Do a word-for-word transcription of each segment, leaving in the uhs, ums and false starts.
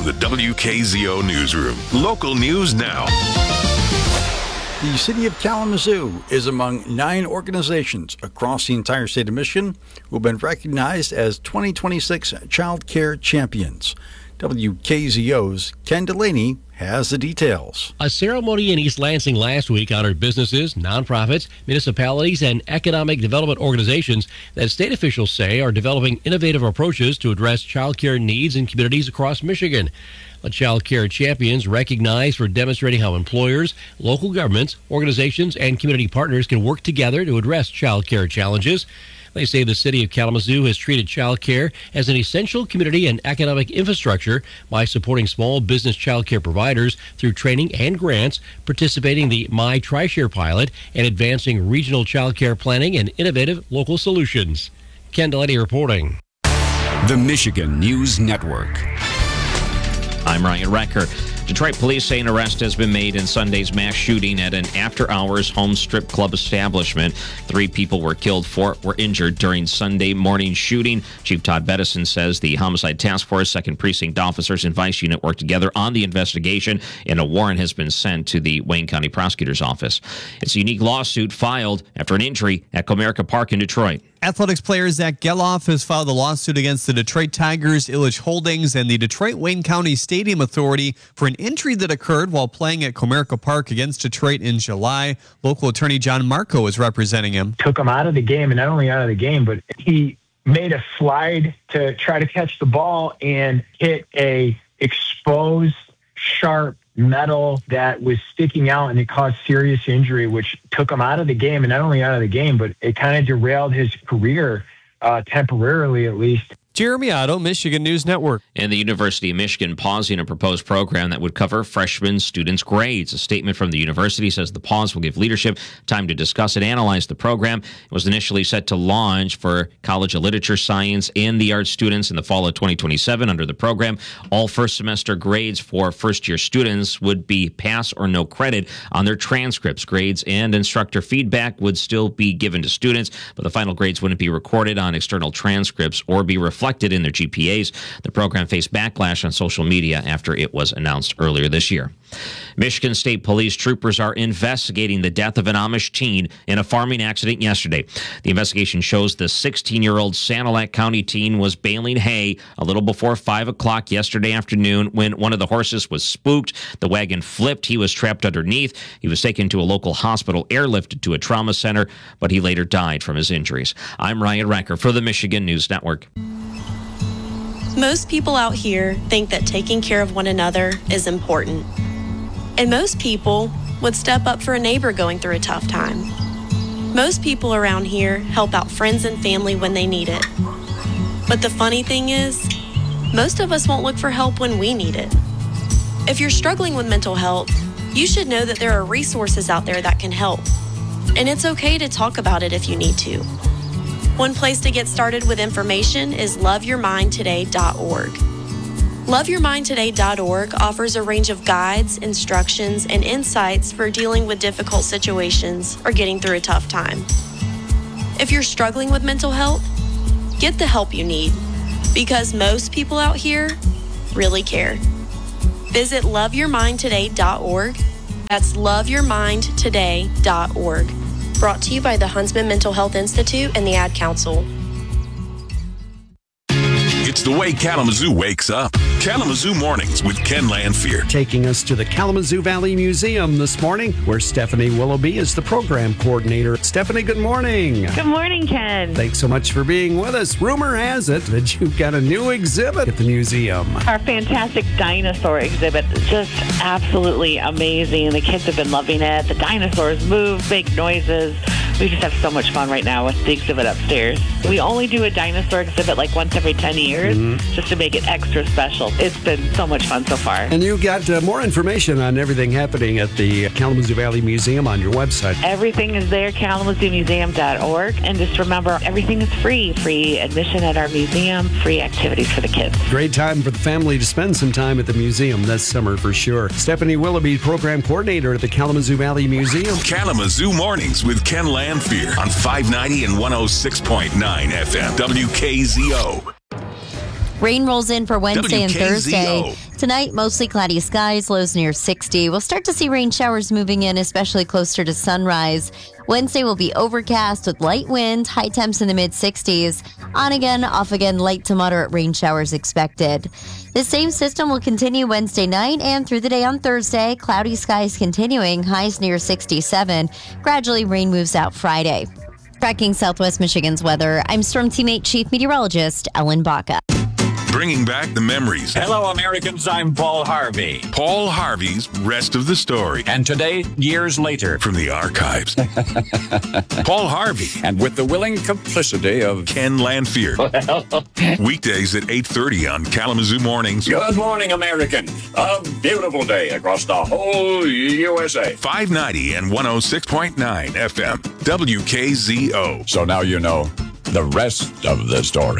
the W K Z O Newsroom. Local news now. The City of Kalamazoo is among nine organizations across the entire state of Michigan who have been recognized as twenty twenty-six Child Care Champions. W K Z O's Ken Delaney has the details. A ceremony in East Lansing last week honored businesses, nonprofits, municipalities, and economic development organizations that state officials say are developing innovative approaches to address child care needs in communities across Michigan. The Child Care Champions recognized for demonstrating how employers, local governments, organizations, and community partners can work together to address child care challenges. They say the city of Kalamazoo has treated child care as an essential community and economic infrastructure by supporting small business child care providers through training and grants, participating in the My TriShare pilot, and advancing regional child care planning and innovative local solutions. Ken Delaney reporting. The Michigan News Network. I'm Ryan Recker. Detroit police say an arrest has been made in Sunday's mass shooting at an after-hours home strip club establishment. Three people were killed, four were injured during Sunday morning shooting. Chief Todd Bettison says the Homicide Task Force, second Precinct officers, and Vice Unit worked together on the investigation, and a warrant has been sent to the Wayne County Prosecutor's Office. It's a unique lawsuit filed after an injury at Comerica Park in Detroit. Athletics player Zach Geloff has filed a lawsuit against the Detroit Tigers, Illich Holdings, and the Detroit-Wayne County Stadium Authority for an injury that occurred while playing at Comerica Park against Detroit in July. Local attorney John Marco is representing him. Took him out of the game, and not only out of the game, but he made a slide to try to catch the ball and hit a exposed, sharp metal that was sticking out, and it caused serious injury, which took him out of the game, and not only out of the game, but it kind of derailed his career, uh, temporarily at least. Jeremy Otto, Michigan News Network. And the University of Michigan pausing a proposed program that would cover freshman students' grades. A statement from the university says the pause will give leadership time to discuss and analyze the program. It was initially set to launch for College of Literature, Science, and the Arts students in the fall of twenty twenty-seven. Under the program, all first semester grades for first-year students would be pass or no credit on their transcripts. Grades and instructor feedback would still be given to students, but the final grades wouldn't be recorded on external transcripts or be reflected in their G P As. The program faced backlash on social media after it was announced earlier this year. Michigan State Police troopers are investigating the death of an Amish teen in a farming accident yesterday. The investigation shows the sixteen-year-old Sanilac County teen was baling hay a little before five o'clock yesterday afternoon when one of the horses was spooked. The wagon flipped. He was trapped underneath. He was taken to a local hospital, airlifted to a trauma center, but he later died from his injuries. I'm Ryan Recker for the Michigan News Network. Most people out here think that taking care of one another is important. And most people would step up for a neighbor going through a tough time. Most people around here help out friends and family when they need it. But the funny thing is, most of us won't look for help when we need it. If you're struggling with mental health, you should know that there are resources out there that can help. And it's okay to talk about it if you need to. One place to get started with information is love your mind today dot org. love your mind today dot org offers a range of guides, instructions, and insights for dealing with difficult situations or getting through a tough time. If you're struggling with mental health, get the help you need, because most people out here really care. Visit love your mind today dot org. That's love your mind today dot org. Brought to you by the Huntsman Mental Health Institute and the Ad Council. It's the way Kalamazoo wakes up. Kalamazoo Mornings with Ken Lanfear. Taking us to the Kalamazoo Valley Museum this morning, where Stephanie Willoughby is the program coordinator. Stephanie, good morning. Good morning, Ken. Thanks so much for being with us. Rumor has it that you've got a new exhibit at the museum. Our fantastic dinosaur exhibit is just absolutely amazing. The kids have been loving it. The dinosaurs move, make noises. We just have so much fun right now with the exhibit upstairs. We only do a dinosaur exhibit like once every ten years, mm-hmm. just to make it extra special. It's been so much fun so far. And you got uh, more information on everything happening at the Kalamazoo Valley Museum on your website. Everything is there, kalamazoo museum dot org. And just remember, everything is free. Free admission at our museum, free activities for the kids. Great time for the family to spend some time at the museum this summer for sure. Stephanie Willoughby, program coordinator at the Kalamazoo Valley Museum. Kalamazoo Mornings with Ken Lanfear on five ninety and one oh six point nine F M W K Z O. Rain rolls in for Wednesday and W K Z O. Thursday. Tonight, mostly cloudy skies, lows near sixty. We'll start to see rain showers moving in, especially closer to sunrise. Wednesday will be overcast with light wind, high temps in the mid-sixties. On again, off again, light to moderate rain showers expected. The same system will continue Wednesday night and through the day on Thursday. Cloudy skies continuing, highs near sixty-seven. Gradually, rain moves out Friday. Tracking Southwest Michigan's weather, I'm Storm Teammate Chief Meteorologist Ellen Baca. Bringing back the memories. Hello, Americans. I'm Paul Harvey. Paul Harvey's Rest of the Story. And today, years later, from the archives. Paul Harvey. And with the willing complicity of Ken Lanfear. Well. Weekdays at eight thirty on Kalamazoo Mornings. Good morning, American. A beautiful day across the whole U S A. five ninety and one oh six point nine F M. W K Z O. So now you know the rest of the story.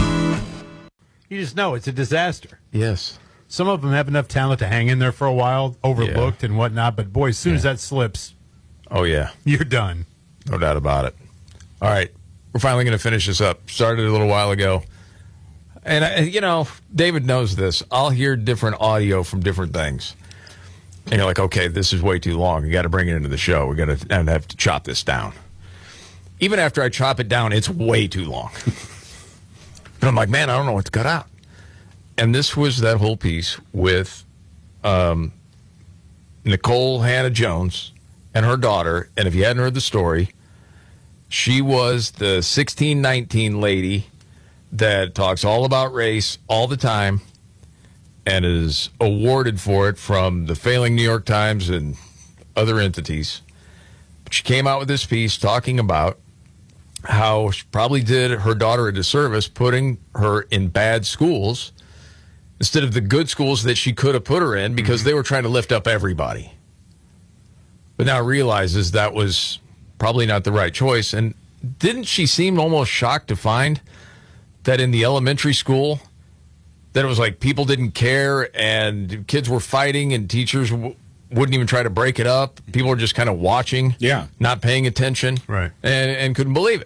You just know it's a disaster. Yes. Some of them have enough talent to hang in there for a while, overlooked yeah. and whatnot, but boy, as soon yeah. as that slips, oh, yeah. You're done. No doubt about it. All right. We're finally going to finish this up. Started a little while ago. And, I, you know, David knows this. I'll hear different audio from different things. And you're like, okay, this is way too long. You got to bring it into the show. We're going to have to chop this down. Even after I chop it down, it's way too long. But I'm like, man, I don't know what to cut out. And this was that whole piece with um, Nicole Hannah-Jones and her daughter. And if you hadn't heard the story, she was the sixteen nineteen lady that talks all about race all the time and is awarded for it from the failing New York Times and other entities. But she came out with this piece talking about how she probably did her daughter a disservice putting her in bad schools instead of the good schools that she could have put her in because mm-hmm. they were trying to lift up everybody. But now realizes that was probably not the right choice. And didn't she seem almost shocked to find that in the elementary school that it was like people didn't care and kids were fighting and teachers w- wouldn't even try to break it up. People were just kind of watching, yeah, not paying attention, right, and, and couldn't believe it.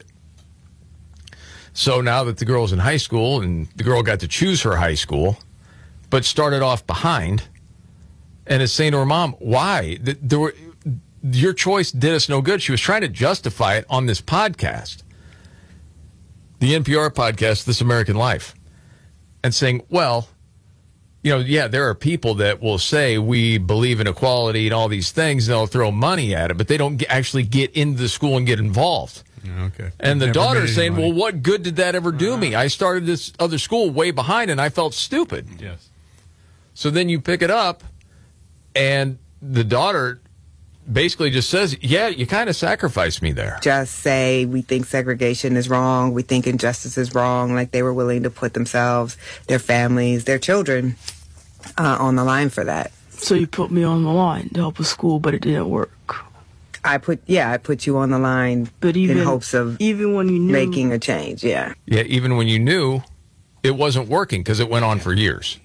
So now that the girl's in high school and the girl got to choose her high school, but started off behind, and is saying to her mom, why? There were, your choice did us no good. She was trying to justify it on this podcast, the N P R podcast, This American Life, and saying, well, you know, yeah, there are people that will say we believe in equality and all these things, and they'll throw money at it, but they don't get, actually get into the school and get involved. Okay. And the Never daughter is saying, money. well, what good did that ever do uh-huh. me? I started this other school way behind, and I felt stupid. Yes. So then you pick it up, and the daughter basically just says, yeah, you kind of sacrificed me there. Just say we think segregation is wrong, we think injustice is wrong, like they were willing to put themselves, their families, their children uh, on the line for that. So you put me on the line to help a school, but it didn't work. I put, yeah, I put you on the line but even, in hopes of even when you knew, making a change, yeah. Yeah, even when you knew it wasn't working because it went on for years.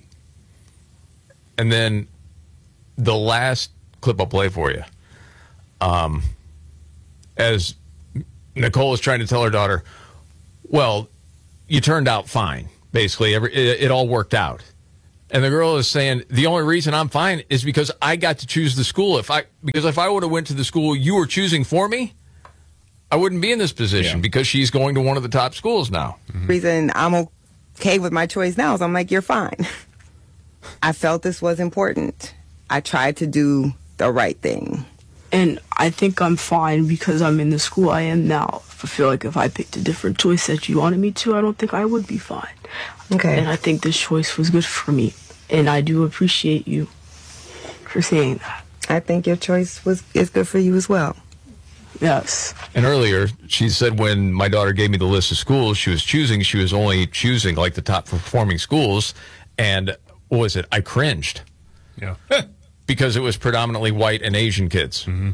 And then the last clip I'll play for you, um, as Nicole is trying to tell her daughter, well, you turned out fine, basically. Every, it, it all worked out. And the girl is saying, the only reason I'm fine is because I got to choose the school. If I Because if I would have went to the school you were choosing for me, I wouldn't be in this position yeah. because she's going to one of the top schools now. Mm-hmm. The reason I'm okay with my choice now is I'm like, you're fine. I felt this was important. I tried to do the right thing. And I think I'm fine because I'm in the school I am now. I feel like if I picked a different choice that you wanted me to, I don't think I would be fine. Okay. And I think this choice was good for me. And I do appreciate you for saying that. I think your choice was is good for you as well. Yes. And earlier, she said when my daughter gave me the list of schools she was choosing, she was only choosing like the top performing schools. And what was it? I cringed. Yeah. Because it was predominantly white and Asian kids. Mm-hmm.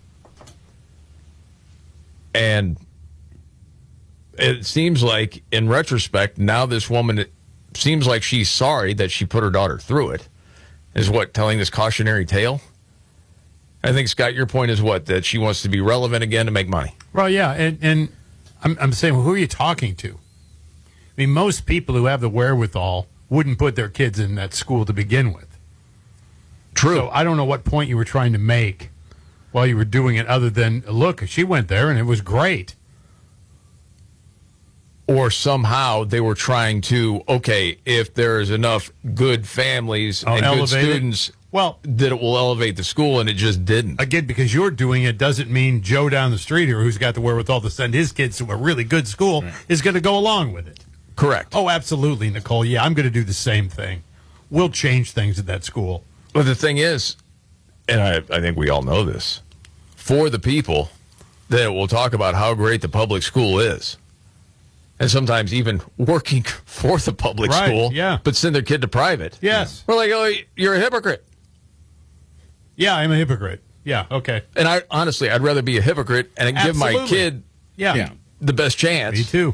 And it seems like, in retrospect, now this woman, it seems like she's sorry that she put her daughter through it. Is what, telling this cautionary tale? I think, Scott, your point is what? That she wants to be relevant again to make money. Well, yeah, and, and I'm, I'm saying, well, who are you talking to? I mean, most people who have the wherewithal wouldn't put their kids in that school to begin with. True. So I don't know what point you were trying to make while you were doing it other than, look, she went there and it was great. Or somehow they were trying to, okay, if there's enough good families Oh, and good elevate it? students, well, that it will elevate the school, and it just didn't. Again, because you're doing it doesn't mean Joe down the street here, who's got the wherewithal to send his kids to a really good school, right. is going to go along with it. Correct. Oh, absolutely, Nicole. Yeah, I'm going to do the same thing. We'll change things at that school. But the thing is, and I, I think we all know this, for the people that will talk about how great the public school is, and sometimes even working for the public Right, school, yeah. but send their kid to private. Yes. We're like, oh, you're a hypocrite. Yeah, I'm a hypocrite. Yeah, okay. And I honestly, I'd rather be a hypocrite and give my Absolutely. kid Yeah. Yeah. the best chance. Me too.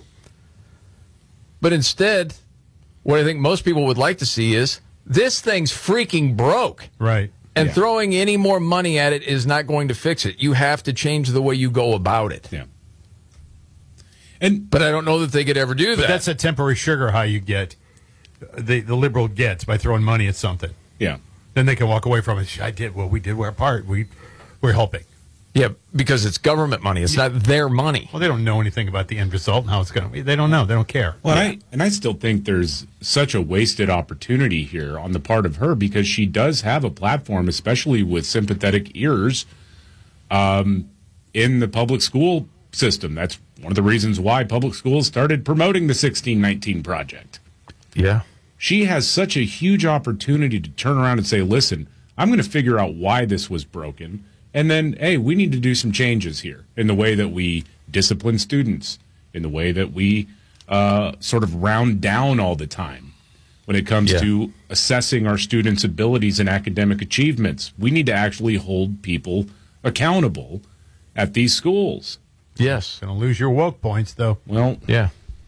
But instead, what I think most people would like to see is this thing's freaking broke. Right. And Yeah. throwing any more money at it is not going to fix it. You have to change the way you go about it. Yeah. And but I don't know that they could ever do But that. that's a temporary sugar high you get, the, the liberal gets by throwing money at something. Yeah. Then they can walk away from it. I did, well, we did our part. We, we're helping. Yeah, because it's government money. It's not their money. Well, they don't know anything about the end result and how it's going to be. They don't know. They don't care. Well, and I, and I still think there's such a wasted opportunity here on the part of her because she does have a platform, especially with sympathetic ears, um, in the public school system. That's one of the reasons why public schools started promoting the sixteen nineteen Project. Yeah. She has such a huge opportunity to turn around and say, listen, I'm going to figure out why this was broken. And then, hey, we need to do some changes here in the way that we discipline students, in the way that we uh, sort of round down all the time when it comes Yeah. to assessing our students' abilities and academic achievements. We need to actually hold people accountable at these schools. Yes. Going to lose your woke points, though. Well, yeah.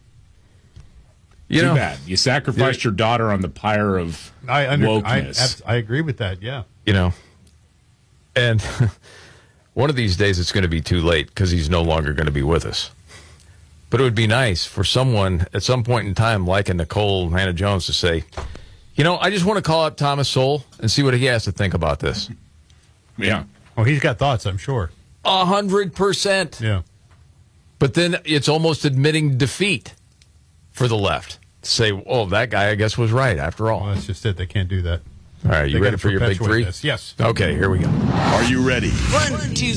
You too know, bad. You sacrificed your daughter on the pyre of I, under, I, wokeness. abs- I agree with that, yeah. You know, and one of these days it's going to be too late because he's no longer going to be with us. But it would be nice for someone at some point in time, like a Nicole Hannah Jones, to say, you know, I just want to call up Thomas Sowell and see what he has to think about this. Yeah. Oh, he's got thoughts, I'm sure. A hundred percent. Yeah. But then it's almost admitting defeat for the left. Say, oh, that guy, I guess, was right after all. Well, that's just it. They can't do that. All right, you They ready gotta for your big perpetuate three? this. Yes. Okay, here we go. Are you ready? One, two,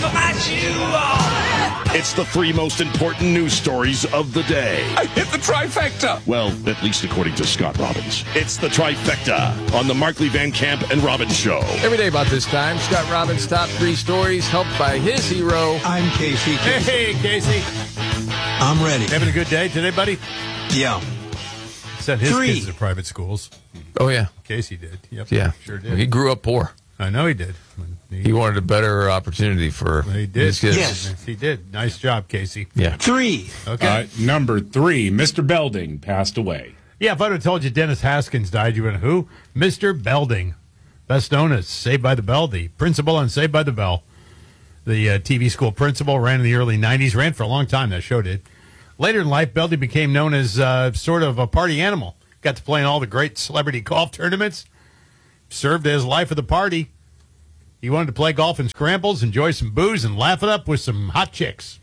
It's the three most important news stories of the day. I hit the trifecta. Well, at least according to Scott Robbins. It's the trifecta on the Markley Van Camp and Robbins Show. Every day about this time, Scott Robbins' top three stories, helped by his hero. I'm Casey. Hey, Casey. I'm ready. Having a good day today, buddy? Yeah. Sent his Three. kids to private schools. Oh, yeah. Casey did. Yep. Yeah. Sure did. He grew up poor. I know he did. He wanted a better opportunity for He did. his kids. Yes. He did. Nice job, Casey. Yeah. Three. Okay. Uh, number three, Mister Belding passed away. Yeah, if I'd have told you Dennis Haskins died, you would have who? Mister Belding. Best known as Saved by the Bell, the principal on Saved by the Bell. The uh, T V school principal, ran in the early nineties, ran for a long time, that show did. Later in life, Belding became known as uh, sort of a party animal. Got to play in all the great celebrity golf tournaments. Served as life of the party. He wanted to play golf in scrambles, enjoy some booze, and laugh it up with some hot chicks.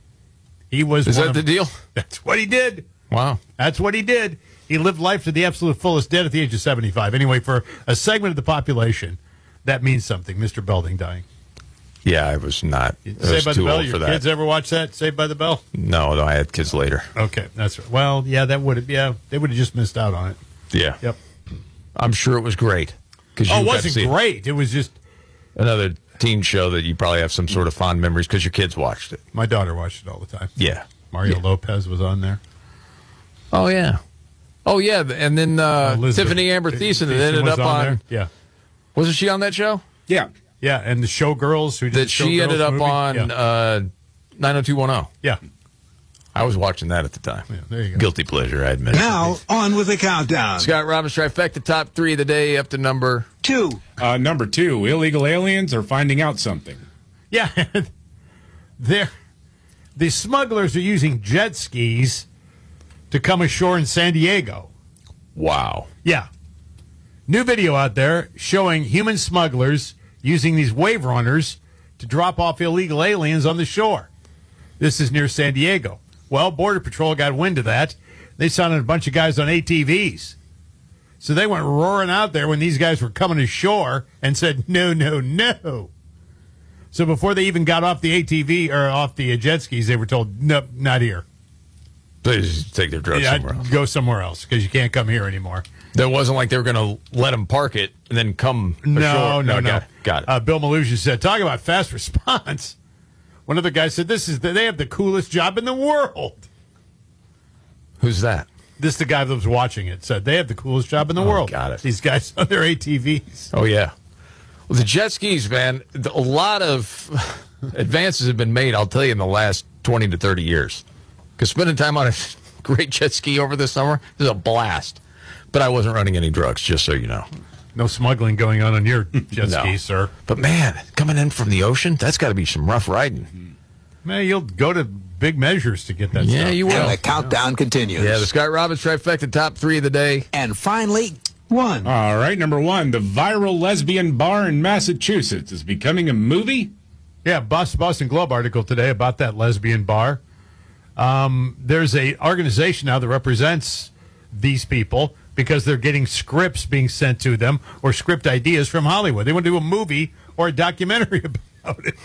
He was. Is one that of- the deal? That's what he did. Wow. That's what he did. He lived life to the absolute fullest, dead at the age of seventy-five. Anyway, for a segment of the population, that means something. Mister Belding dying. Yeah, I was not. I was Saved by the too Bell. old Your for that. kids ever watch that? Saved by the Bell. No, no, I had kids later. Okay, that's right. Well, yeah, that would have. Yeah, they would have just missed out on it. Yeah. Yep. I'm sure it was great. Cause you Oh, it got to wasn't see great. It was just another teen show that you probably have some sort of fond memories because your kids watched it. my daughter watched it all the time. Yeah. Mario Yeah. Lopez was on there. Oh, yeah. Oh, yeah. And then uh, Elizabeth Tiffany Amber Thiessen that Thiessen ended was up on. there. Yeah, Wasn't she on that show? Yeah. yeah, and the Showgirls who did That the she Showgirls ended up movie. on Yeah. uh, nine oh two one oh. yeah. I was watching that at the time. Yeah, there you go. Guilty pleasure, I admit. Now, on with the countdown. Scott Robbins trifecta, top three of the day, up to number Two. Uh, number two, illegal aliens are finding out something. Yeah, they're the smugglers are using jet skis to come ashore in San Diego. Wow. Yeah. New video out there showing human smugglers using these wave runners to drop off illegal aliens on the shore. This is near San Diego. Well, Border Patrol got wind of that. They sent a bunch of guys on A T Vs. So they went roaring out there when these guys were coming ashore and said, no, no, no. So before they even got off the A T V or off the jet skis, they were told, nope, not here. They just take their drugs Yeah, somewhere else. go somewhere else because you can't come here anymore. That wasn't like they were going to let them park it and then come No, ashore. no, no. Got it. Got it. Uh, Bill Malusia said, talk about fast response. One of the guys said, this is the, they have the coolest job in the world. Who's that? This the guy that was watching it said they have the coolest job in the Oh, world. got it. These guys on their A T Vs. Oh, yeah. Well, the jet skis, man, the- a lot of advances have been made, I'll tell you, in the last twenty to thirty years. Because spending time on a great jet ski over the summer is a blast. But I wasn't running any drugs, just so you know. No smuggling going on on your jet No. skis, sir. But, man, coming in from the ocean, that's got to be some rough riding. Man, you'll go to big measures to get that Yeah, stuff. you will. And the countdown continues. Yeah, the Scott Robbins trifecta, top three of the day. And finally, one. All right, number one, the viral lesbian bar in Massachusetts is becoming a movie. Yeah, Boston, Boston Globe article today about that lesbian bar. Um, there's a organization now that represents these people because they're getting scripts being sent to them or script ideas from Hollywood. They want to do a movie or a documentary about it.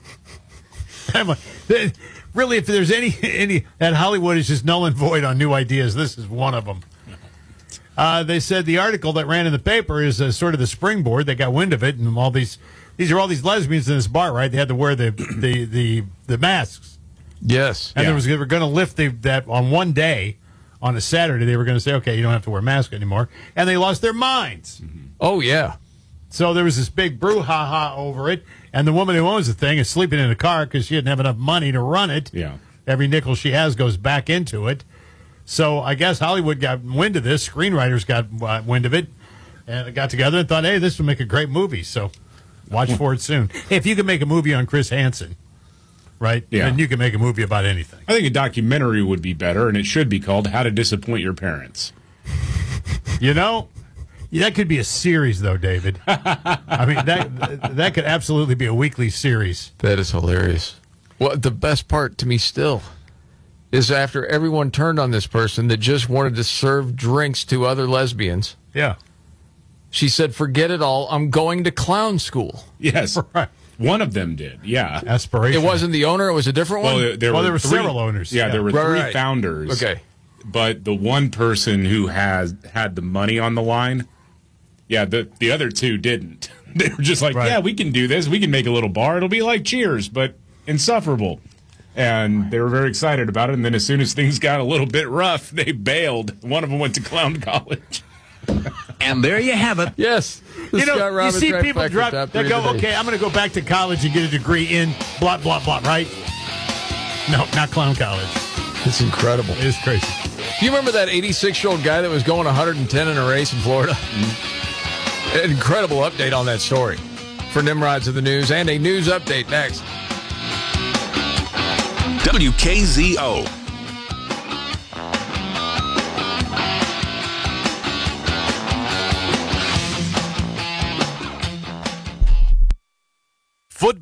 I'm like, they- really, if there's any any that Hollywood is just null and void on new ideas, this is one of them. Uh, they said the article that ran in the paper is uh, sort of the springboard. They got wind of it, and all these these are all these lesbians in this bar, right? They had to wear the the the, the masks, Yes. and Yeah. there was they were going to lift the, that on one day, on a Saturday. They were going to say, okay, you don't have to wear a mask anymore, and they lost their minds. Oh, yeah. So there was this big brouhaha over it, and the woman who owns the thing is sleeping in a car because she didn't have enough money to run it. Yeah. Every nickel she has goes back into it. So I guess Hollywood got wind of this. Screenwriters got uh, wind of it, and they got together and thought, hey, this would make a great movie. So watch for it soon. Hey, if you can make a movie on Chris Hansen, right, Yeah. then you can make a movie about anything. I think a documentary would be better, and it should be called How to Disappoint Your Parents. You know, yeah, that could be a series, though, David. I mean, that that could absolutely be a weekly series. That is hilarious. Well, the best part to me still is after everyone turned on this person that just wanted to serve drinks to other lesbians, Yeah. she said, forget it all. I'm going to clown school. Yes. Right. One of them did, yeah. Aspiration. It wasn't the owner. It was a different Well, one. there, there Well, were, there were three- several owners. Yeah, Yeah. there were Right, three right. founders. Okay. But the one person who has had the money on the line, yeah, the the other two didn't. They were just like, Right. yeah, we can do this. We can make a little bar. It'll be like Cheers, but insufferable. And they were very excited about it. And then as soon as things got a little bit rough, they bailed. One of them went to clown college. And there you have it. Yes. The You know, Scott you Robbins see people trifecta, drop, top they three go, of the day. okay, I'm going to go back to college and get a degree in blah, blah, blah, right? No, not clown college. It's incredible. It is crazy. Do you remember that eighty-six-year-old guy that was going one hundred ten in a race in Florida? An incredible update on that story for Nimrods of the News, and a news update next. W K Z O